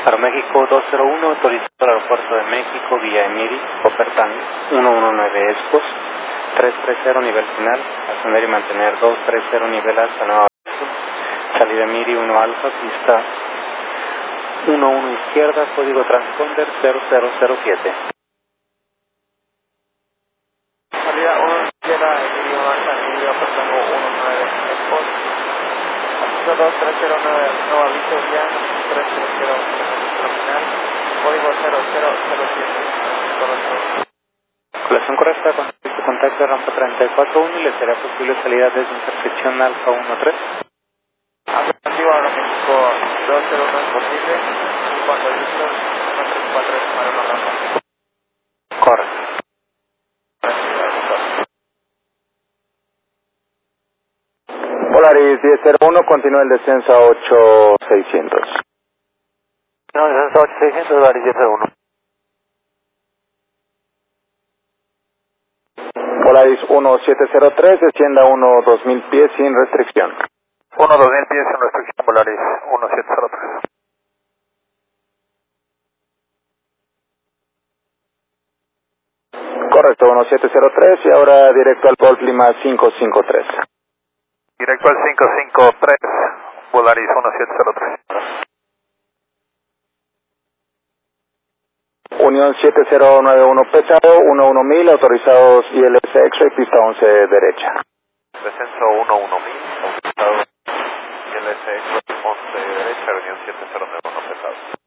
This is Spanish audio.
Aeroméxico 201, autorizado al Aeropuerto de México, vía Emiri, Copertán, 119 Expos, 330 nivel final, ascender y mantener 230 nivel alta, nueva salida Emiri 1 alfa, pista 11 izquierda, código transponder 0007. Salida 1 izquierda, Emiri 1 alfa, Emiri Copertán 19 Expos, ascender 2309, nueva aviso vía 330 final, código 0007. Calculación correcta, con este contacto de rampa 34.1 y le será posible salida desde intersección Alfa 13. Afirmativo, Aeroméxico 201 es posible, cuando listo, 134 es para una rampa. Correcto. Polaris 1001, continúa el descenso a 8600. No, descenso a 8600, Polaris 1001. Polaris 1703, descienda a 2000 pies sin restricción. 2000 pies sin restricción, Polaris 1703. Correcto, 1703 y ahora directo al Golf Lima 553. Directo al 553, Polaris 1703. Unión 7091 pesado, 11000, autorizados ILS X-Ray, pista 11 derecha. Descenso 11000, autorizado ILS X-Ray 11 derecha, Unión 7091 pesado.